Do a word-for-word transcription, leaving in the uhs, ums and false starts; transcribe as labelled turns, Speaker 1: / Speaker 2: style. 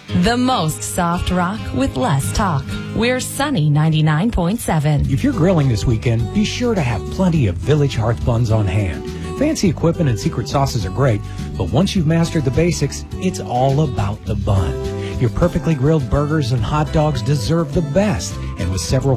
Speaker 1: The most soft rock with less talk. We're Sunny ninety-nine point seven.
Speaker 2: If you're grilling this weekend, be sure to have plenty of Village Hearth buns on hand. Fancy equipment and secret sauces are great, but once you've mastered the basics, it's all about the bun. Your perfectly grilled burgers and hot dogs deserve the best, and with several